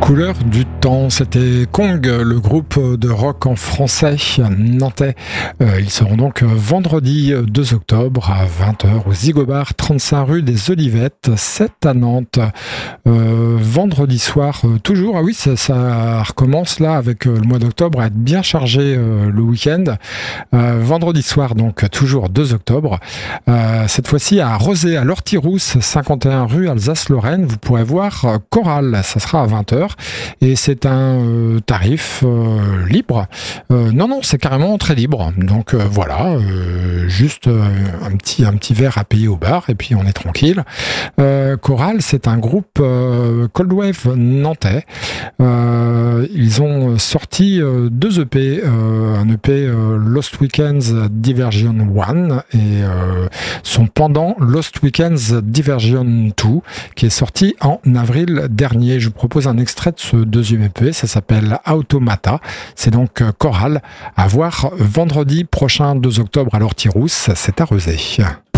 Couleur du temps, c'était Kong, le groupe de rock en français nantais. Ils seront donc vendredi 2 octobre à 20h au Zigobar, 35 rue des Olivettes, 7 à Nantes. Vendredi soir, toujours, ah oui, ça recommence là avec le mois d'octobre à être bien chargé le week-end. Vendredi soir, donc toujours 2 octobre. Cette fois-ci à Rezé, à l'Ortirousse, 51 rue Alsace-Lorraine. Vous pourrez voir Chorale, ça sera à 20h. Et c'est un tarif libre. Non, c'est carrément très libre. Donc voilà, juste un petit verre à payer au bar et puis on est tranquille. Chorale, c'est un groupe Cold Wave nantais. Ils ont sorti 2 EP, un EP Lost Weekends Diversion 1 et son pendant Lost Weekends Diversion 2 qui est sorti en avril dernier. Je vous propose un extrait de ce deuxième EP, ça s'appelle Automata. C'est donc Chorale à voir vendredi prochain 2 octobre à l'Ortirousse, c'est à Rezé.